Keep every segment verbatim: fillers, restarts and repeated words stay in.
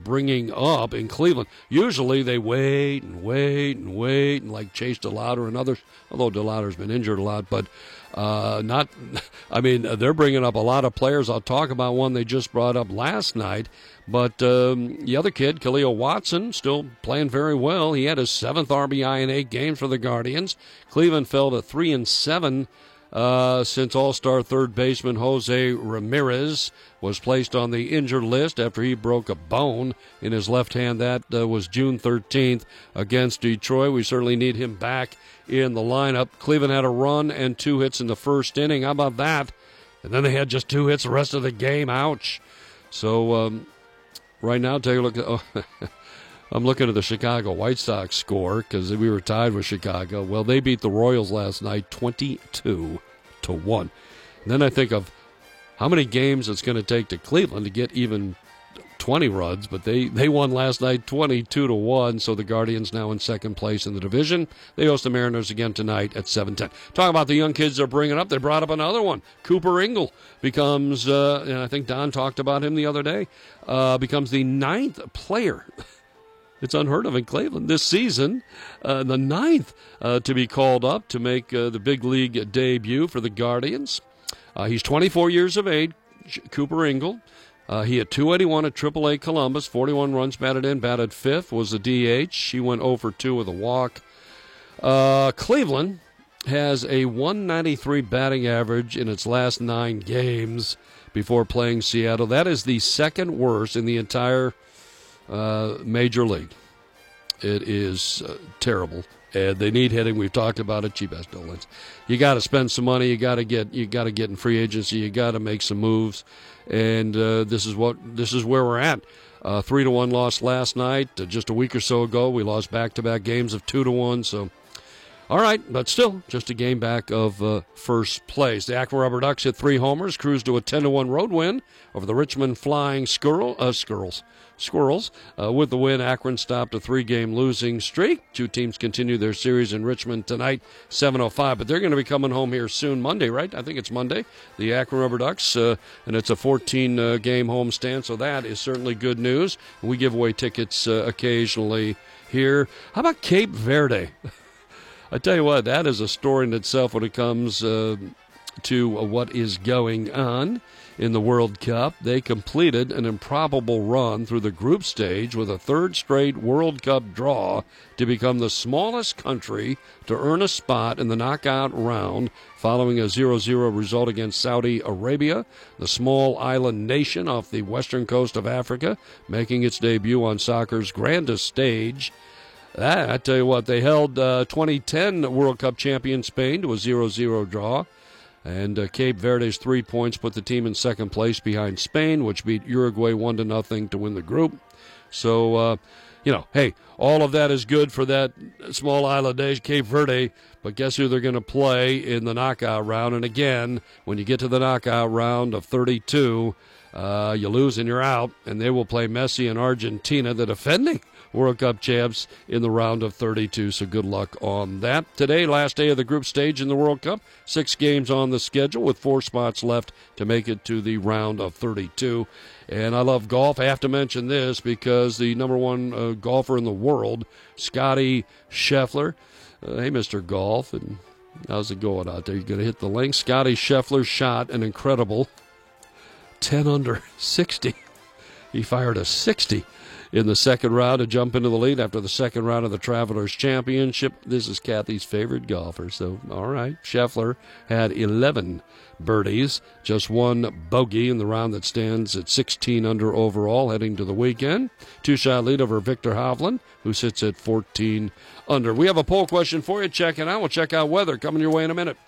bringing up in Cleveland. Usually they wait and wait and wait, and like Chase DeLauder and others, although DeLauder's been injured a lot, but uh, not, I mean, they're bringing up a lot of players. I'll talk about one they just brought up last night, but um, the other kid, Khalil Watson, still playing very well. He had his seventh R B I in eight games for the Guardians. Cleveland fell to three and seven Uh, since All-Star third baseman Jose Ramirez was placed on the injured list after he broke a bone in his left hand. That uh, was June thirteenth against Detroit. We certainly need him back in the lineup. Cleveland had a run and two hits in the first inning. How about that? And then they had just two hits the rest of the game. Ouch. So um, right now, take a look at... Oh, I'm looking at the Chicago White Sox score because we were tied with Chicago. Well, they beat the Royals last night twenty-two to one. And then I think of how many games it's going to take to Cleveland to get even twenty runs, but they, they won last night twenty-two to one, so the Guardians now in second place in the division. They host the Mariners again tonight at seven ten. Talking about the young kids they're bringing up, they brought up another one. Cooper Ingle becomes, uh, and I think Don talked about him the other day, uh, becomes the ninth player. It's unheard of in Cleveland this season, uh, the ninth uh, to be called up to make uh, the big league debut for the Guardians. Uh, he's twenty-four years of age, Cooper Ingle. Uh, he had two eighty-one at triple A Columbus, forty-one runs batted in, batted fifth, was the D H. He went oh for two with a walk. Uh, Cleveland has a one ninety-three batting average in its last nine games before playing Seattle. That is the second worst in the entire Uh, Major League. It is uh, terrible, and they need hitting. We've talked about it. Cheap ass Dolans. You got to spend some money. You got to get. You got to get in free agency. You got to make some moves, and uh, this is what this is where we're at. Uh, three to one loss last night. Uh, just a week or so ago, we lost back to back games of two to one. So, all right, but still, just a game back of uh, first place. The Akron Rubber Ducks hit three homers, cruised to a ten to one road win over the Richmond Flying Squirrel, uh, Squirrels. Squirrels. Uh, with the win, Akron stopped a three-game losing streak. Two teams continue their series in Richmond tonight, seven oh five. But they're going to be coming home here soon, Monday, right? I think it's Monday, the Akron Rubber Ducks, uh, and it's a fourteen-game homestand, so that is certainly good news. We give away tickets uh, occasionally here. How about Cape Verde? I tell you what, that is a story in itself when it comes uh, to uh, what is going on in the World Cup. They completed an improbable run through the group stage with a third straight World Cup draw to become the smallest country to earn a spot in the knockout round following a zero zero result against Saudi Arabia, the small island nation off the western coast of Africa, making its debut on soccer's grandest stage. Ah, I tell you what, they held uh, twenty ten World Cup champion Spain to a zero zero draw. And uh, Cape Verde's three points put the team in second place behind Spain, which beat Uruguay one to nothing to win the group. So, uh, you know, hey, all of that is good for that small island nation, Cape Verde. But guess who they're going to play in the knockout round? And again, when you get to the knockout round of thirty-two, uh, you lose and you're out. And they will play Messi and Argentina, the defending World Cup champs, in the round of thirty-two, so good luck on that. Today, last day of the group stage in the World Cup, six games on the schedule with four spots left to make it to the round of thirty-two. And I love golf. I have to mention this because the number one uh, golfer in the world, Scotty Scheffler, uh, hey, Mister Golf, and how's it going out there? You going to hit the link? Scotty Scheffler shot an incredible ten under sixty. He fired a sixty in the second round to jump into the lead after the second round of the Travelers Championship. This is Kathy's favorite golfer, so all right. Scheffler had eleven birdies, just one bogey in the round that stands at sixteen under overall heading to the weekend. Two-shot lead over Victor Hovland, who sits at fourteen under. We have a poll question for you. Check it out. We'll check out weather coming your way in a minute.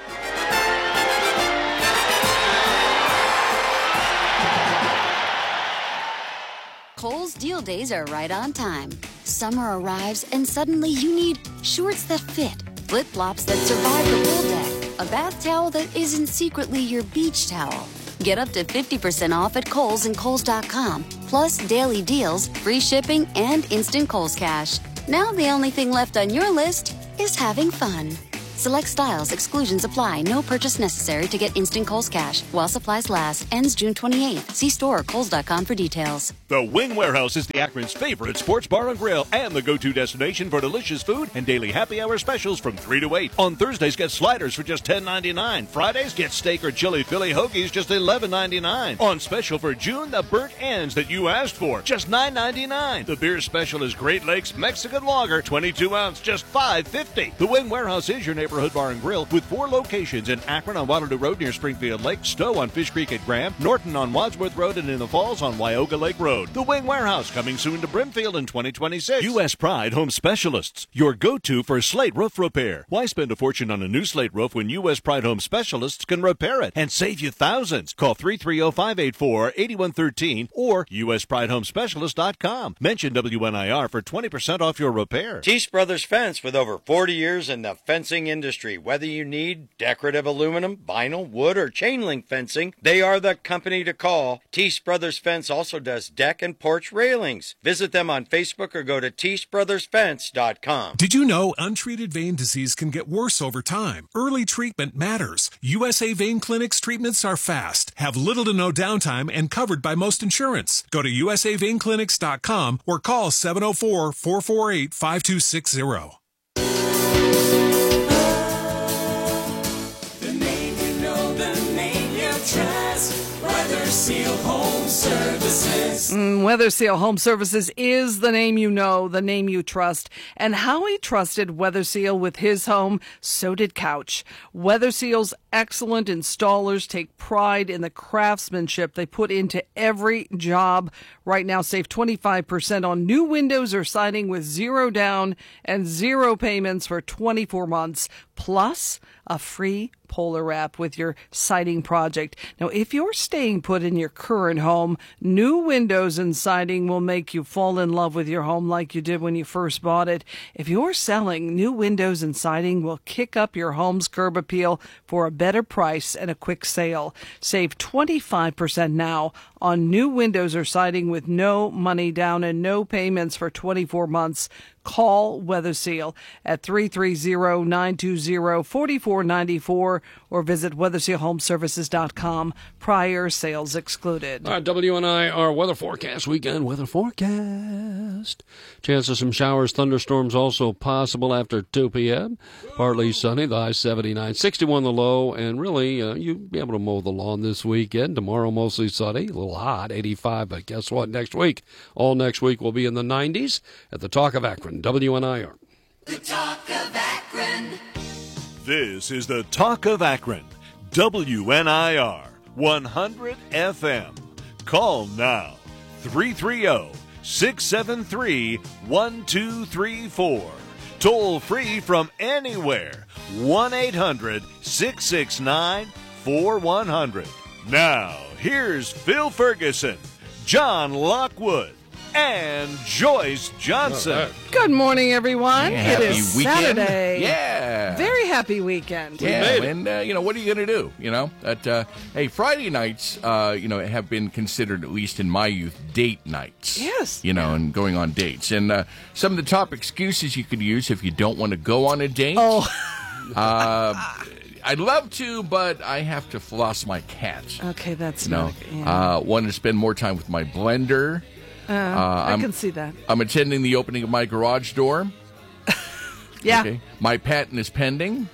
Kohl's deal days are right on time. Summer arrives and suddenly you need shorts that fit, flip-flops that survive the cold day, a bath towel that isn't secretly your beach towel. Get up to fifty percent off at Kohl's and Kohl's dot com, plus daily deals, free shipping, and instant Kohl's Cash. Now the only thing left on your list is having fun. Select styles, exclusions apply. No purchase necessary to get instant Kohl's Cash. While supplies last. Ends June twenty-eighth. See store or kohls dot com for details. The Wing Warehouse is the Akron's favorite sports bar and grill and the go-to destination for delicious food and daily happy hour specials from three to eight. On Thursdays, get sliders for just ten ninety-nine. Fridays, get steak or chili Philly hoagies just eleven ninety-nine. On special for June, the burnt ends that you asked for, just nine ninety-nine. The beer special is Great Lakes Mexican Lager, twenty-two ounce, just five fifty. The Wing Warehouse is your neighborhood bar and grill with four locations in Akron on Waterloo Road near Springfield Lake, Stowe on Fish Creek at Graham, Norton on Wadsworth Road, and in the Falls on Wyoga Lake Road. The Wing Warehouse coming soon to Brimfield in twenty twenty-six. U S Pride Home Specialists, your go-to for slate roof repair. Why spend a fortune on a new slate roof when U S Pride Home Specialists can repair it and save you thousands? Call three three zero, five eight four, eight one one three or U S pride home specialist dot com. Mention W N I R for twenty percent off your repair. Teese Brothers Fence, with over forty years in the fencing industry. Whether you need decorative aluminum, vinyl, wood, or chain link fencing, they are the company to call. Teese Brothers Fence also does deck and porch railings. Visit them on Facebook or go to teese brothers fence dot com. Did you know untreated vein disease can get worse over time? Early treatment matters. U S A Vein Clinic's treatments are fast, have little to no downtime, and covered by most insurance. Go to U S A vein clinics dot com or call seven oh four, four four eight, five two six zero. The name you know, the name you trust, Weather Seal Home Services. Mm, Weather Seal Home Services is the name you know, the name you trust. And how he trusted Weather Seal with his home, so did Couch. Weather Seal's excellent installers take pride in the craftsmanship they put into every job. Right now, save twenty-five percent on new windows or siding with zero down and zero payments for twenty-four months, plus a free Polar Wrap with your siding project. Now, if you're staying put in your current home, new windows and siding will make you fall in love with your home like you did when you first bought it. If you're selling, new windows and siding will kick up your home's curb appeal for a better price and a quick sale. Save twenty-five percent now on new windows or siding with no money down and no payments for twenty-four months. Call Weather Seal at three three zero, nine two zero, four four nine four or visit weather seal home services dot com. Prior sales excluded. All right, W N I R weather forecast, weekend weather forecast. Chance of some showers, thunderstorms also possible after two p.m. Partly sunny, the high seventy-nine, sixty-one the low, and really uh, you'll be able to mow the lawn this weekend. Tomorrow mostly sunny, a little hot, eighty-five, but guess what? Next week, all next week will be in the nineties at the Talk of Akron. W N I R. The Talk of Akron. This is the Talk of Akron. W N I R one hundred F M. Call now. three three zero, six seven three, one two three four. Toll free from anywhere. one eight hundred, six six nine, four one zero zero. Now, here's Phil Ferguson, John Lockwood, and Joyce Johnson. Good morning, everyone. Yeah, it happy is weekend. Saturday. Yeah. Very happy weekend. Yeah, and, uh, you know, what are you going to do? You know, that, uh, hey, Friday nights, uh, you know, have been considered, at least in my youth, date nights. Yes. You know, and going on dates. And uh, some of the top excuses you could use if you don't want to go on a date. Oh. uh, I'd love to, but I have to floss my cat. Okay, that's You know, not. Yeah. uh, want to spend more time with my blender. Uh, I I'm- can see that. I'm attending the opening of my garage door. Yeah. Okay. My patent is pending.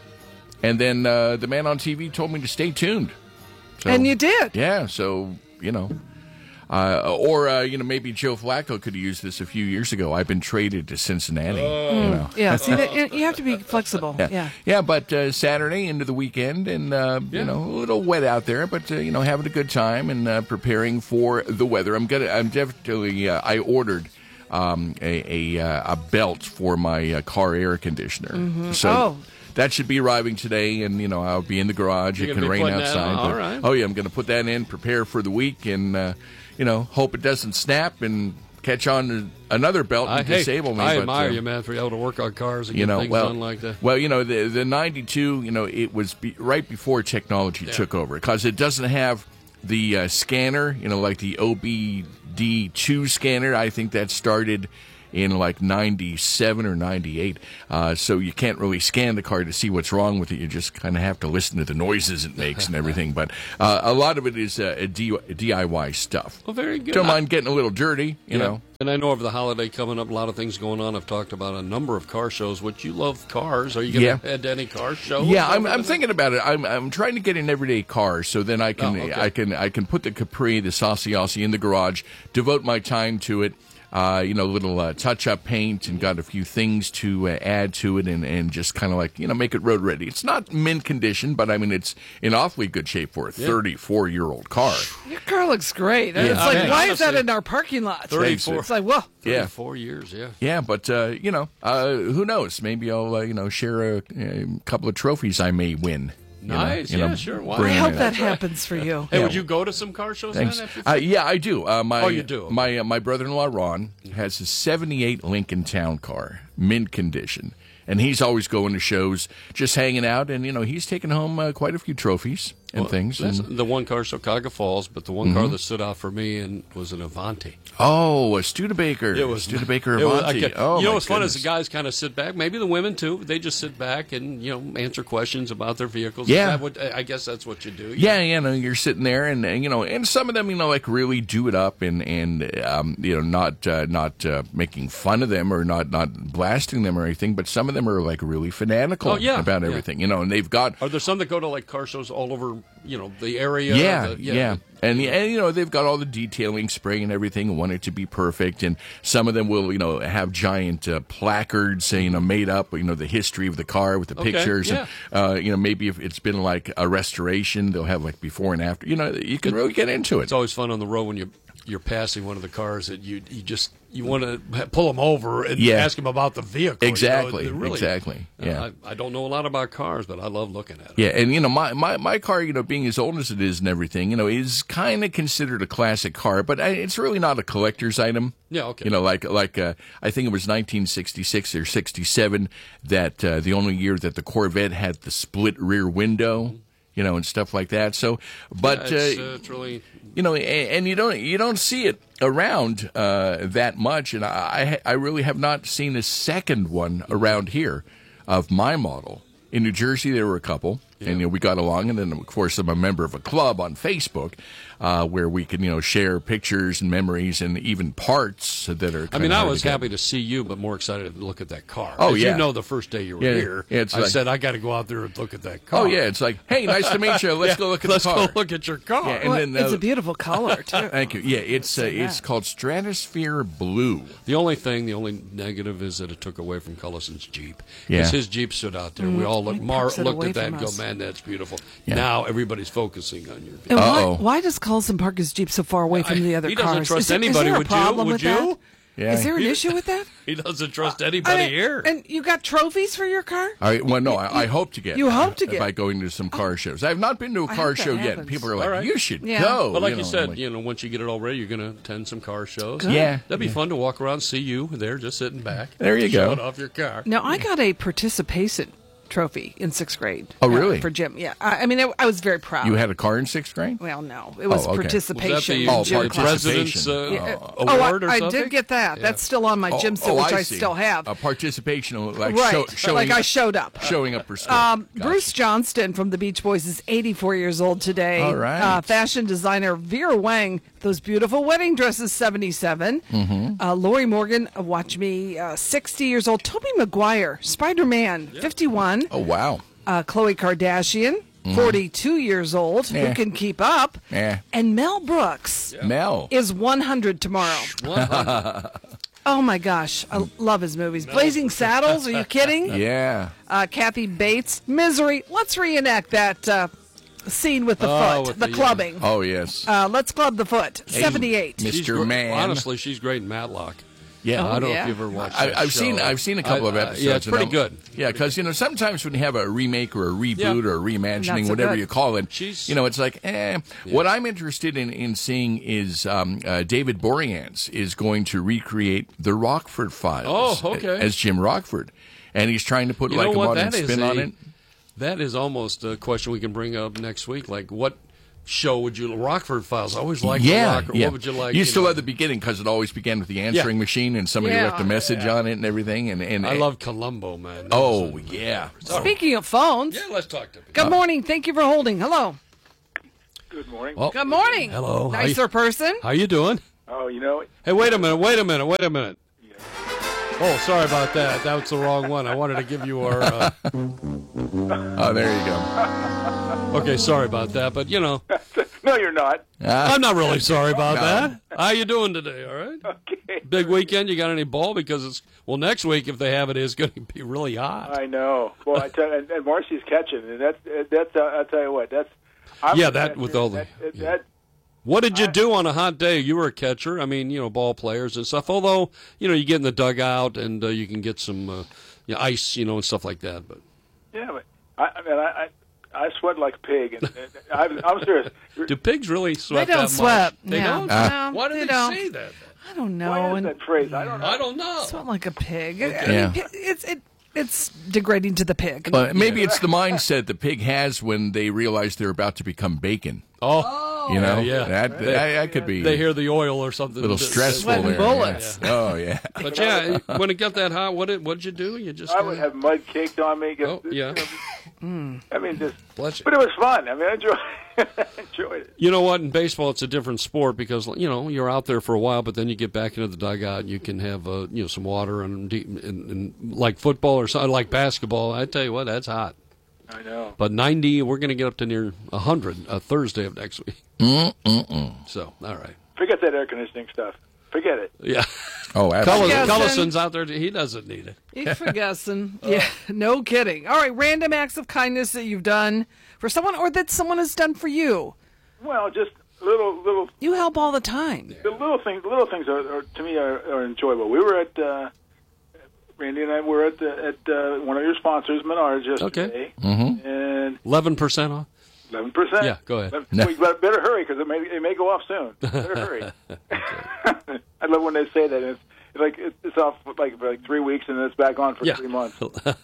And then uh, the man on T V told me to stay tuned. So, And you did. Yeah, so, you know. Uh, or, uh, you know, maybe Joe Flacco could have used this a few years ago. I've been traded to Cincinnati. You know. Yeah, see, that, you have to be flexible. Yeah, Yeah. yeah, but uh, Saturday into the weekend, and uh, you know, a little wet out there, but uh, you know, having a good time and uh, preparing for the weather. I'm gonna, I'm definitely. Uh, I ordered um, a a, uh, a belt for my uh, car air conditioner. Mm-hmm. So Oh. that should be arriving today, and you know, I'll be in the garage. You're It gonna can be rain putting that outside. on, all but- right. Oh yeah, I'm going to put that in, prepare for the week, and uh, you know, hope it doesn't snap and catch on to another belt and I, hey, disable me. I but, admire uh, you, man, for able to work on cars and you get know, things well, done like that. well, you know, the the ninety-two, you know, it was be, right before technology Yeah. took over because it doesn't have the uh, scanner, you know, like the O B D two scanner. I think that started in like ninety-seven or ninety-eight. Uh, so you can't really scan the car to see what's wrong with it. You just kind of have to listen to the noises it makes and everything. But uh, a lot of it is uh, D I Y stuff. Well, very good. Don't mind getting a little dirty, you Yeah. know. And I know over the holiday coming up, a lot of things going on. I've talked about a number of car shows. Which you love cars. Are you going to Yeah. head to any car shows? Yeah, I'm, over I'm the- thinking about it. I'm I'm trying to get an everyday car, so then I can Oh, okay. I can I can put the Capri, the Saucy Aussie in the garage, devote my time to it. Uh, you know, little uh, touch-up paint, and got a few things to uh, add to it, and, and just kind of like, you know, make it road ready. It's not mint condition, but I mean, it's in awfully good shape for a thirty-four-year-old car. Your car looks great. Yeah. It's like, I mean, why is that honestly, in our parking lot? thirty-four. It's like, well, Yeah. Four years, yeah. Yeah, but, uh, you know, uh, who knows? Maybe I'll, uh, you know, share a, a couple of trophies I may win. you know, Nice, you know, yeah, sure. Why I bringing hope it that up. happens for you. Hey, Yeah. would you go to some car shows Thanks. then? After Uh, yeah, I do. Uh, my, Oh, you do? My uh, my brother-in-law Ron has a seventy-eight Lincoln Town Car, mint condition, and he's always going to shows, just hanging out, and you know he's taken home uh, quite a few trophies and Well, things. that's and- the one car, Chicago Falls, but the one Mm-hmm. car that stood out for me and was an Avanti. oh, a Studebaker. It was Studebaker it was- I Avanti. could- oh, you know my what's fun is goodness. the guys kind of sit back. Maybe the women too. They just sit back and you know answer questions about their vehicles. Is Yeah. that what- I guess that's what you do. Yeah, you know, you're sitting there, and, and you know, and some of them, you know, like really do it up, and and um, you know, not uh, not uh, making fun of them or not not blasting them or anything, but some of them are like really fanatical Oh, yeah, about yeah. everything, you know, and they've got Are there some that go to like car shows all over? You know the area. yeah, the- yeah, And, and you know they've got all the detailing, spray, and everything, and want it to be perfect. And some of them will, you know, have giant uh, placards, uh, you know, made up, you know, the history of the car with the Okay, pictures. yeah. And, uh, you know, maybe if it's been like a restoration, they'll have like before and after. You know, you can really get into it. It's always fun on the road when you you're passing one of the cars that you you just you want to pull them over and Yeah. ask them about the vehicle. you know, Exactly, they're really- exactly, uh, yeah. I, I don't know a lot about cars, but I love looking at them. Yeah, and you know my, my, my car, you know, being as old as it is and everything, you know, is kind of considered a classic car, but I, it's really not a collector's item. Yeah, okay. You know, like like uh, I think it was nineteen sixty-six or sixty-seven that uh, the only year that the Corvette had the split rear window, you know, and stuff like that. So, but Yeah, it's, uh, uh, it's really you know, and, and you don't you don't see it around uh, that much, and I I really have not seen a second one around here of my model. In New Jersey, there were a couple, and you know, we got along. And then, of course, I'm a member of a club on Facebook uh, where we can, you know, share pictures and memories and even parts that are. I mean, kinda I hard was to get. happy to see you, but more excited to look at that car. Oh, As yeah. you know, the first day you were Yeah, here, yeah, it's I like- said I got to go out there and look at that car. Oh yeah, it's like, hey, nice to meet you. Let's Yeah, go look at let's the car. go look at your car. Yeah, and Well, then, it's uh, a beautiful color, too. Thank you. Yeah, it's uh, Say it's that. called Stratosphere Blue. The only thing, the only negative is that it took away from Cullison's Jeep. Yeah. Because his Jeep stood out there. we all looked, It Mar takes it looked away at that and from go, us. man, that's beautiful. Yeah. Now everybody's focusing on your vehicle. And why, Uh-oh. why does Carlson park his Jeep so far away from the other he cars? doesn't trust is, there- anybody, is there a would you? problem Would with you? that? Yeah. Is there an issue with that? He doesn't trust I anybody mean, here. And you got trophies for your car? All right. Well, no, I, I hope to get. You hope to uh, get- by going to some car shows. I have not been to a I car hope that show yet. happens. People are like, All right. "You should Yeah. go." But like you, know, said, I'm like, you know, once you get it all ready, you're going to attend some car shows. Yeah. That'd be Yeah. fun to walk around, see you there, just sitting back. There you go. Showing off your car. Now, I got a participation trophy in sixth grade. Oh, uh, really? for gym, yeah. I, I mean, I, I was very proud. you had a car in sixth grade. Well, no. It was Oh, okay. Was that participation the Oh, in gym uh, class. president's uh, Yeah. uh, Oh, award I, or I something? did get that. Yeah. That's still on my gym suit, oh, which I, see. still have. A participation, like right. show, but showing like I up- showed up. showing up for school. Um, Gotcha. Bruce Johnston from the Beach Boys is eighty-four years old today. All right. Uh, fashion designer Vera Wang, those beautiful wedding dresses, seventy-seven. Mm-hmm. Uh, Lori Morgan, uh, watch me, uh, sixty years old. Toby Maguire, Spider-Man, fifty-one. Oh wow. Uh, Khloe Kardashian, forty-two years old. Yeah. Who can keep up? Yeah. And Mel Brooks Mel. is one hundred tomorrow. one hundred. Oh my gosh, I love his movies. Blazing Saddles, are you kidding? Yeah. Uh, Kathy Bates, Misery. Let's reenact that uh, scene with the Oh, foot, with the, the, uh, clubbing. Oh yes. Uh, let's club the foot. seventy-eight. Mister She's gr- Man. Honestly, she's great in Matlock. Yeah. I don't know yeah. if you've ever watched I, that I've show. seen I've seen a couple I- of I- episodes. yeah, it's and pretty I'm- good. Yeah, because you know sometimes when you have a remake or a reboot Yeah. or a reimagining, Not so whatever good. you call it, She's- you know it's like, eh. What I'm interested in in seeing is um, uh, David Boreanaz is going to recreate the Rockford Files. Oh, okay. As Jim Rockford, and he's trying to put You like know a what? modern That is spin on a- it. That is almost a question we can bring up next week. Like, what show would you Rockford Files? I always liked yeah, the Rockford. yeah. What would you like? You, you still know? had the beginning because it always began with the answering Yeah. machine and somebody Yeah. left a message on it and everything. And, and I love Columbo, man. That Oh, was a- yeah. Speaking of phones, Yeah, let's talk to people. good morning. Thank you for holding. Hello. Good morning. Well, Good morning. hello. How you- Nicer person. How you doing? Oh, you know, Hey, wait a minute. Wait a minute. Wait a minute. Oh, sorry about that. That was the wrong one. I wanted to give you our. Uh... Oh, there you go. Okay, sorry about that, but you know, no, you're not. Ah, I'm not really sorry about No. that. How you doing today? All right. Okay. Big weekend. You got any ball? Because it's well, next week if they have it, is going to be really hot. I know. Well, I tell and, and Marcy's catching, and that's that's. Uh, I'll tell you what. That's. I'm Yeah, a that catcher, with all the- That, that, yeah. that What did you I- do on a hot day? You were a catcher. I mean, you know, ball players and stuff. Although, you know, you get in the dugout and uh, you can get some uh, you know, ice, you know, and stuff like that. But yeah, but I, I mean, I, I, I sweat like a pig, and, and I'm, I'm serious. do pigs really sweat They don't that sweat. much? They no. don't? No, Why do they, don't. say that? I don't know. Why is And that phrase? I don't know. I don't know. sweat like a pig. I Yeah. mean, it's it it's degrading to the pig. Well, maybe it's the mindset the pig has when they realize they're about to become bacon. Oh, You know, yeah. that, that, that could be They hear the oil or something. a little That- stressful Sweating there. bullets. Yeah. Oh, yeah. But yeah, when it got that hot, what did what'd you do? You just I would have mud caked on me. Oh, yeah. I mean, just. Bless you. But it was fun. I mean, I enjoyed, I enjoyed it. You know what? In baseball, it's a different sport because you know you're out there for a while, but then you get back into the dugout and you can have uh, you know some water and, deep, and, and like football or something like basketball. I tell you what, that's hot. I know. But ninety, we're going to get up to near one hundred uh, Thursday of next week. Mm-mm-mm. So, all right. Forget that air conditioning stuff. Forget it. Yeah. Oh, absolutely. Yes, Cullison, and- Cullison's out there. He doesn't need it. Ich vergessen. Yeah, no kidding. All right, random acts of kindness that you've done for someone or that someone has done for you. Well, just little, little, You help all the time. the little things. Little things are, are to me are, are enjoyable. We were at uh, Randy and I were at the, at uh, one of your sponsors, Menards, yesterday, Mm-hmm. and eleven percent off? eleven percent. Yeah, go ahead. But, well, you better, better hurry because it may it may go off soon. Better hurry. I love when they say that. It's, it's like it's, it's off for like for like three weeks and then it's back on for Yeah. three months.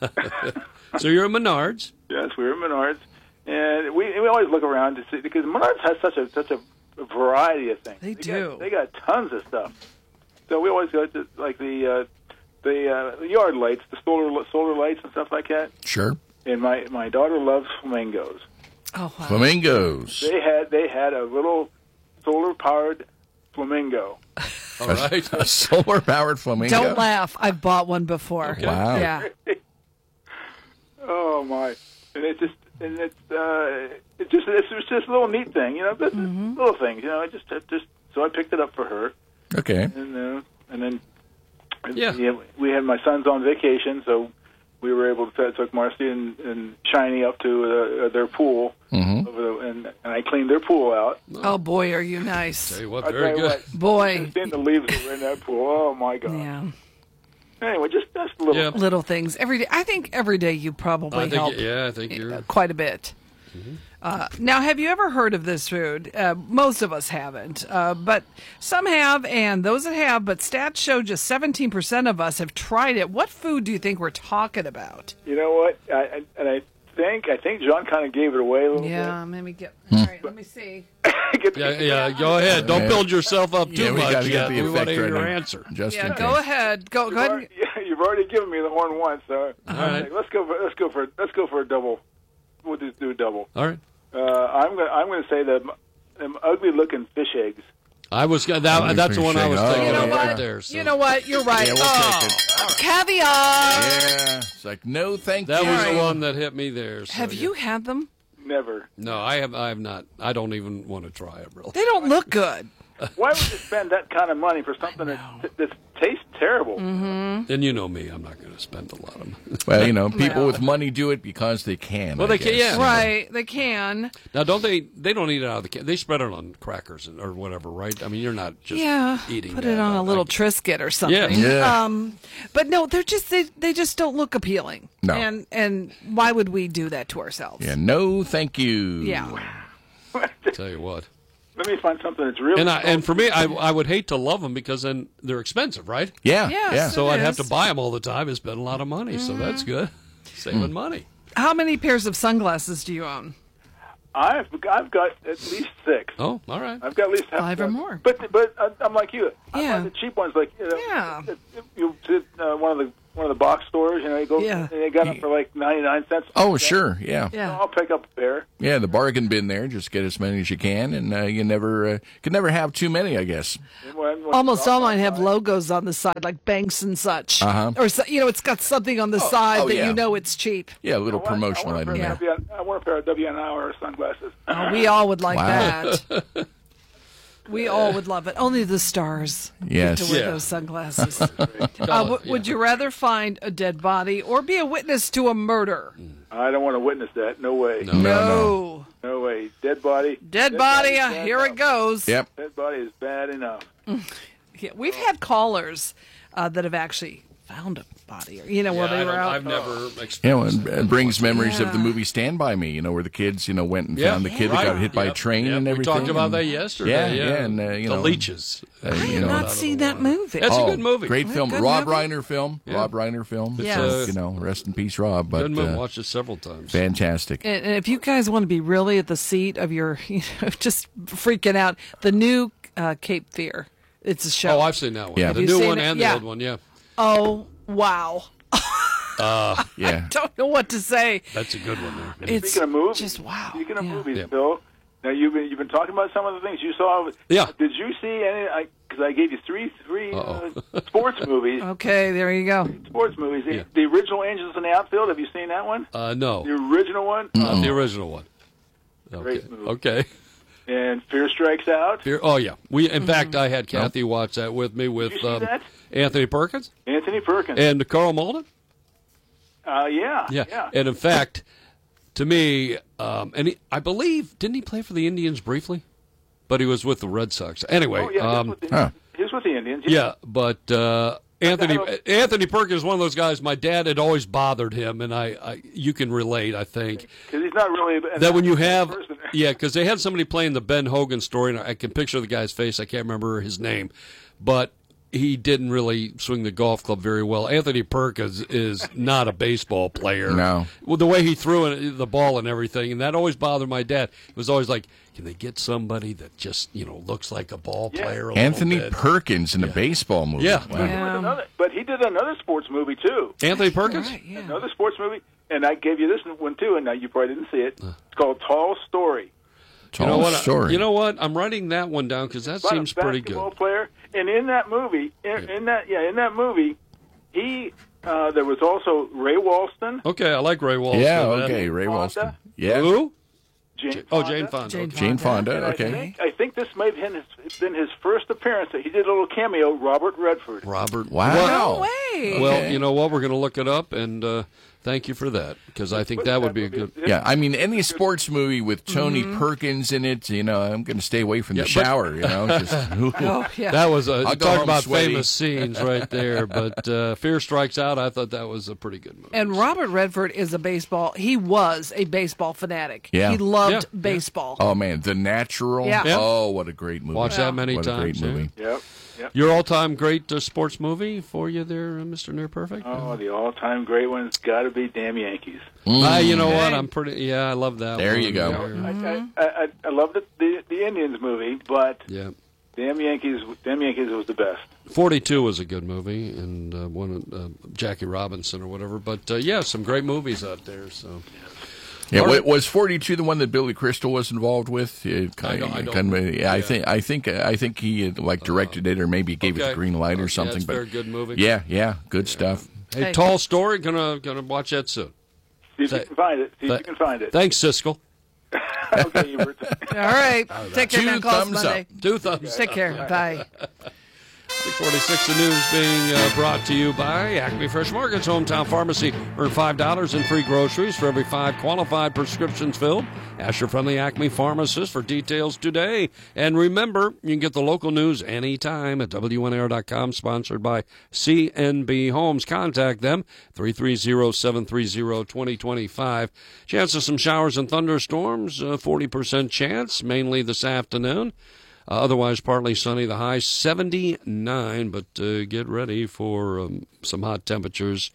So you're at Menards. Yes, we were at Menards, and we we always look around to see because Menards has such a such a variety of things. They got- do. they got tons of stuff. So we always go to like the uh, the, uh, the yard lights, the solar solar lights and stuff like that. Sure. And my my daughter loves flamingos. Oh, wow. Flamingos. They had they had a little solar powered flamingo. All right. A solar-powered flamingo. Don't laugh. I've bought one before. Wow. Yeah. Oh my! And it just and it's uh, it just it's, it's just a little neat thing, you know. Just Mm-hmm. little things, you know. I just it just so I picked it up for her, Okay. and uh, and then Yeah. we had, we had my sons on vacation, so we were able to took Marcy and, and Shiny up to uh, their pool, Mhm. over the, and, and I cleaned their pool out. Oh, boy, are you nice. Tell you what, I very tell you good. what, Boy. seeing the leaves that were in that pool. Oh my god! Yeah. Anyway, just just a little. Yeah. Little things. Every day. I think every day you probably I think, help yeah, I think you're. uh, quite a bit. Uh, now, have you ever heard of this food? Uh, most of us haven't, uh, but some have, and those that have, but stats show just seventeen percent of us have tried it. What food do you think we're talking about? You know what? I, I, and I think I think John kind of gave it away a little Yeah, let me get. All right, let me see. bit. Get the- Yeah, yeah, go ahead. Don't Yeah. build yourself up too Yeah, we much gotta yet. get the We want effect to hear right your now. answer. Just Yeah, in go case. ahead. Go, You've go ahead. already, yeah, you've already given me the horn once, so All right. let's go. For, let's go for let's go for a double. We'll just do a double. All right. Uh, I'm gonna I'm gonna say the them ugly looking fish eggs. I was gonna- that, that's the one I was Oh, thinking You know of what? right there. So. You know what? You're right. Yeah, we'll oh, take it. caviar. Yeah. It's like, no, thank that you. was the one that hit me there. So, Have yeah. you had them? Never. No, I have. I have not. I don't even want to try it. Really. They don't look good. Why would you spend that kind of money for something that that tastes terrible? Mm-hmm. And you know me. I'm not going to spend a lot of money. Well, you know, people Well. with money do it because they can. Well, I they can- guess. yeah. Right, they can. Now, don't they? They don't eat it out of the can. They spread it on crackers and, or whatever, right? I mean, you're not just Yeah, eating. put that. it on I- a little I- Triscuit or something. Yeah. Yeah. Um, but no, they're just they, they just don't look appealing. No. And and why would we do that to ourselves? Yeah, no, thank you. Yeah. Tell you what. Let me find something that's really. And I, and for me, I, I would hate to love them because then they're expensive, right? Yeah. Yes. Yeah. So It I'd have is. to buy them all the time and spend a lot of money. So that's good. Saving money. How many pairs of sunglasses do you own? I've I've got at least six. Oh, all right. I've got at least half Five or more. But but uh, I'm like you. I Yeah. buy the cheap ones, like you know, Yeah. if- if you to uh, one of the one of the box stores. You know, you go. Yeah. And they got them for like ninety-nine cents. Oh, sure, yeah. Yeah. I'll pick up a pair. Yeah, the bargain bin there. Just get as many as you can, and uh, you never uh, can never have too many, I guess. And when- when Almost it's all off, mine have I- logos on the side, like banks and such. Uh-huh. Or, so, you know, it's got something on the side oh, that yeah. you know it's cheap. Yeah, a little I want- promotional I want a item pair of there. W N I want a pair of W N I or sunglasses. Oh, we all would like Wow. that. We all would love it. Only the stars Yes. get to wear Yeah. those sunglasses. uh, w- Would you rather find a dead body or be a witness to a murder? I don't want to witness that. No way. No. No, no. No. No way. Dead body. Dead body, body's uh, bad here it enough. goes. Yep. Dead body is bad enough. Yeah, we've had callers uh, that have actually found a body, or, you know, while Yeah, they I were don't- out. I've never experienced You know, it, that. it brings memories of the Yeah. movie Stand By Me, you know, where the kids, you know, went and Yeah, found the kid right. that got hit by a Yep, train yep. and everything. We talked about and- that yesterday. Yeah, Yeah, yeah, and, uh, you the know, leeches. uh, I you have know, not seen that movie. That's oh, a good movie. Great film. Good Rob movie. Reiner film. Yeah. Rob Reiner film. Yes. So, you know, rest in peace, Rob. But Good movie. uh, Watched it several times. fantastic. And and if you guys want to be really at the seat of your, you know, just freaking out, the new uh, Cape Fear. It's a show. Oh, I've seen that one. Yeah. The Have you new seen one it? and Yeah. the old one. Yeah, Oh, wow. Yeah. Don't know what to say. that's a good one. There. It's Speaking of movies, just wow. Speaking of Yeah. movies, Yeah. Bill. Now you've been you've been talking about some of the things you saw. Yeah. Did you see any? Because I, gave you three three uh, Uh-oh. sports movies. Okay, there you go. Sports movies. The, Yeah. the original Angels in the Outfield. Have you seen that one? Uh, no, The original one. uh, the original one. Okay. Great movie. Okay. And Fear Strikes Out. Fear- Oh yeah. We in fact I had Kathy watch that with me with Did you see um, that? Anthony Perkins Anthony Perkins. and Carl Malden. uh, yeah. Yeah. Yeah. And in fact, to me, um, and he, I believe didn't he play for the Indians briefly? But he was with the Red Sox. Anyway, oh, yeah. um, He's with the, huh. he's with the Indians. yeah, but uh, Anthony I don't- Anthony Perkins is one of those guys. My dad had always bothered him, and I, I you can relate, I think. Because he's not really an That when you athletic have, person. yeah, because they had somebody playing the Ben Hogan story, and I can picture the guy's face. I can't remember his name, but he didn't really swing the golf club very well. Anthony Perkins is not a baseball player. No. Well, the way he threw it, the ball and everything, and that always bothered my dad. It was always like, can they get somebody that just, you know, looks like a ball Yeah. player a Anthony little bit? Perkins in a baseball movie. Yeah. Wow. Yeah. Another, but he did another sports movie too. Anthony Perkins? Right, yeah. Another sports movie, and I gave you this one too, and now you probably didn't see it. It's called Tall Story. Tall You know what? story. You know what? I'm writing that one down because that About seems a pretty basketball good. player, and in that movie, in, in that yeah, in that movie, he uh, there was also Ray Walston, Okay, I like Ray Walsh. yeah, That- okay. Ray Fonda? Walston. Yeah. Who? Jane. Oh, Fonda. Jane Fonda. Jane okay. Jane Fonda. And I Okay. think, I think this may have been his, been his first appearance. He did a little cameo. Robert Redford. Robert. Wow. Well, No way. well, Okay. you know what? We're going to look it up, and uh, thank you for that because I think that would be a good. Yeah, I mean, any sports movie with Tony Perkins in it, you know, I'm going to stay away from the Yeah, but- shower, you know. Just, Oh, yeah. That was a I'll go talk home about sweaty. famous scenes right there. But uh, Fear Strikes Out, I thought that was a pretty good movie. And Robert Redford is a baseball. He was a baseball fanatic. Yeah. He loved Yeah, yeah. baseball. oh, man, The Natural. Yeah. Yeah. Oh, what a great movie. Watch that many what times. a great yeah. movie. Yep. Yep. Your all-time great uh, sports movie for you there, uh, Mister Near Perfect? Oh, the all-time great one's got to be Damn Yankees. Ah, you know what? Hey. I'm pretty. Yeah, I love that. There one. you go. Yeah. I, I, I, I love the, the the Indians movie, but Yeah. Damn Yankees, Damn Yankees was the best. forty-two was a good movie, and uh, one uh, Jackie Robinson or whatever. But uh, yeah, some great movies out there. So Yeah, All wa- right. was forty-two the one that Billy Crystal was involved with? It I kind don't- I of- don't kind of- yeah, I yeah. think I think I think he had, like directed it or maybe gave it okay. the green light or Okay, something. that's but very good movie. Yeah, yeah, good stuff. Hey, Hey. Tall Story. Gonna gonna watch that soon. See if Th- you can find it. See if th- you can find it. Thanks, Siskel. Okay, Hubert. All right. Take care, Two man. Call us thumbs Monday. Two thumbs. Take care. Bye. six forty-six The News being uh, brought to you by Acme Fresh Markets, Hometown Pharmacy. Earn five dollars in free groceries for every five qualified prescriptions filled. Ask your friendly Acme pharmacist for details today. And remember, you can get the local news anytime at W N A R dot com, sponsored by C N B Homes. Contact them, three three zero, seven three zero, two zero two five. Chance of some showers and thunderstorms, uh, forty percent chance, mainly this afternoon. Uh, otherwise, partly sunny. The high seventy-nine, but uh, get ready for um, some hot temperatures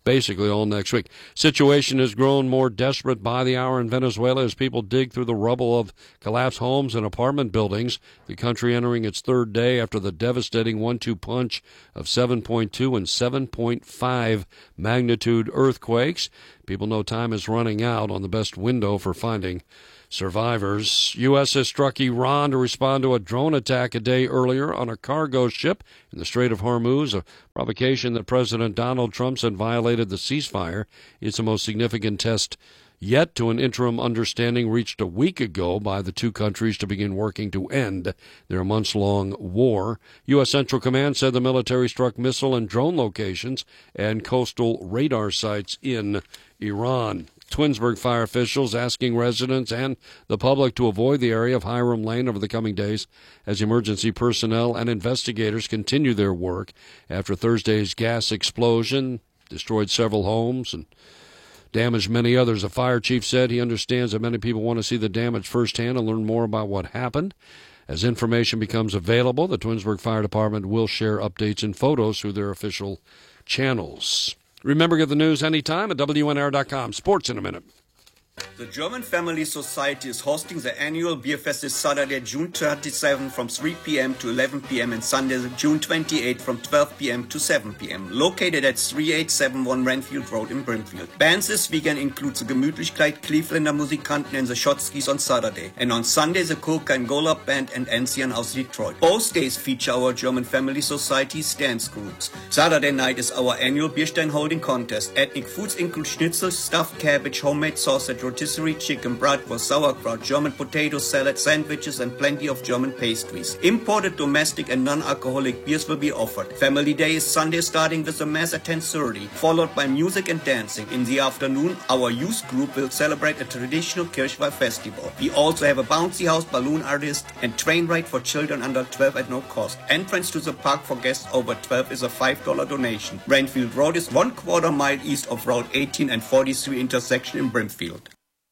basically all next week. Situation has grown more desperate by the hour in Venezuela as people dig through the rubble of collapsed homes and apartment buildings. The country entering its third day after the devastating one two punch of seven point two and seven point five magnitude earthquakes. People know time is running out on the best window for finding survivors. U S has struck Iran to respond to a drone attack a day earlier on a cargo ship in the Strait of Hormuz, a provocation that President Donald Trump said violated the ceasefire. It's the most significant test yet to an interim understanding reached a week ago by the two countries to begin working to end their months-long war. U S Central Command said the military struck missile and drone locations and coastal radar sites in Iran. Twinsburg fire officials asking residents and the public to avoid the area of Hiram Lane over the coming days as emergency personnel and investigators continue their work after Thursday's gas explosion destroyed several homes and damaged many others. A fire chief said he understands that many people want to see the damage firsthand and learn more about what happened. As information becomes available, the Twinsburg Fire Department will share updates and photos through their official channels. Remember, get the news anytime at W N R dot com. Sports in a minute. The German Family Society is hosting the annual Beer Fest this Saturday, June twenty-seventh from three p.m. to eleven p.m. and Sunday, June twenty-eighth from twelve p.m. to seven p.m. Located at thirty-eight seventy-one Renfield Road in Brimfield. Bands this weekend include the Gemütlichkeit Clevelander Musikanten and the Schotskis on Saturday. And on Sunday, the Kulka and Golub Band and Ancien aus Detroit. Both days feature our German Family Society's dance groups. Saturday night is our annual Bierstein holding contest. Ethnic foods include schnitzel, stuffed cabbage, homemade sausage, rotisserie chicken, bratwurst, sauerkraut, German potato salad, sandwiches, and plenty of German pastries. Imported, domestic, and non-alcoholic beers will be offered. Family Day is Sunday, starting with a mass at ten thirty, followed by music and dancing. In the afternoon, our youth group will celebrate a traditional Kirchweih festival. We also have a bouncy house, balloon artist, and train ride for children under twelve at no cost. Entrance to the park for guests over twelve is a five dollars donation. Renfield Road is one quarter mile east of Route eighteen and forty-three intersection in Brimfield.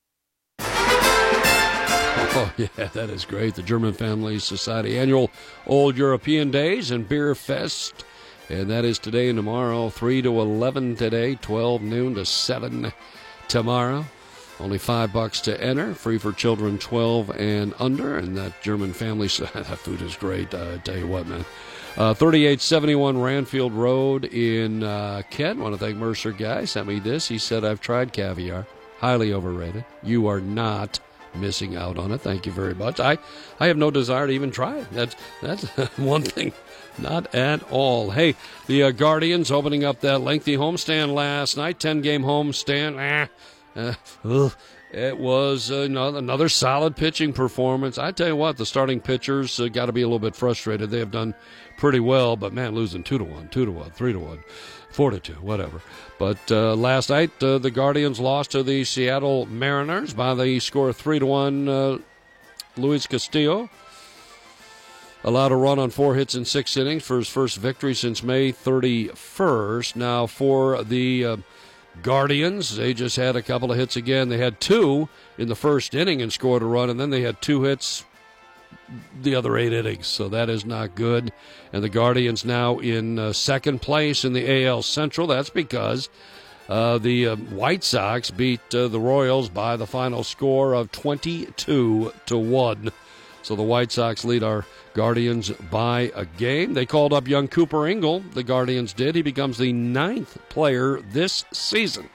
Oh, yeah, that is great. The German Family Society annual Old European Days and Beer Fest. And that is today and tomorrow, three to eleven today, twelve noon to seven tomorrow. Only five bucks to enter. Free for children twelve and under. And that German Family Society, that food is great. Uh, I tell you what, man. Uh, thirty-eight seventy-one Ranfield Road in uh, Kent. I want to thank Mercer Guy. Sent me this. He said, I've tried caviar. Highly overrated. You are not missing out on it. Thank you very much. I, I have no desire to even try it. That's that's one thing. Not at all. Hey, the uh, Guardians opening up that lengthy homestand last night. ten-game homestand. Ah, uh, it was uh, another, another solid pitching performance. I tell you what, the starting pitchers uh, got to be a little bit frustrated. They have done pretty well, but man, losing two to one, two to one, three to one. Four to two, whatever. But uh, last night, uh, the Guardians lost to the Seattle Mariners by the score three to one. Uh, Luis Castillo allowed a run on four hits in six innings for his first victory since May thirty-first. Now for the uh, Guardians, they just had a couple of hits again. They had two in the first inning and scored a run, and then they had two hits the other eight innings, so that is not good. And the Guardians now in uh, second place in the A L Central. That's because uh, the uh, White Sox beat uh, the Royals by the final score of twenty-two to one. So the White Sox lead our Guardians by a game. They called up young Cooper Ingle, the Guardians did. He becomes the ninth player this season.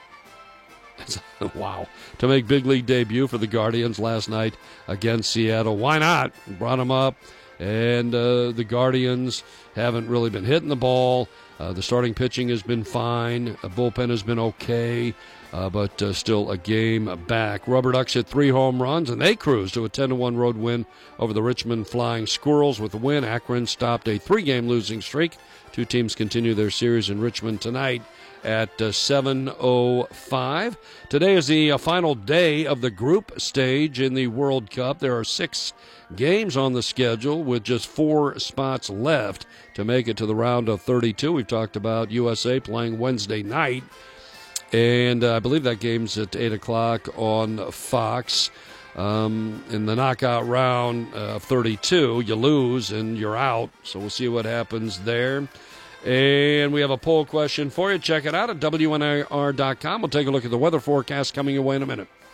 Wow. To make big league debut for the Guardians last night against Seattle. Why not? Brought him up. And uh, the Guardians haven't really been hitting the ball. Uh, the starting pitching has been fine. The bullpen has been okay. Uh, but uh, still a game back. Rubber Ducks hit three home runs, and they cruised to a ten to one road win over the Richmond Flying Squirrels. With the win, Akron stopped a three-game losing streak. Two teams continue their series in Richmond tonight at uh, seven oh five. Today is the uh, final day of the group stage in the World Cup. There are six games on the schedule with just four spots left to make it to the round of thirty-two. We've talked about U S A playing Wednesday night, and uh, I believe that game's at eight o'clock on Fox. Um, in the knockout round of thirty-two, you lose and you're out, so we'll see what happens there. And we have a poll question for you. Check it out at W N I R dot com. We'll take a look at the weather forecast coming away in a minute.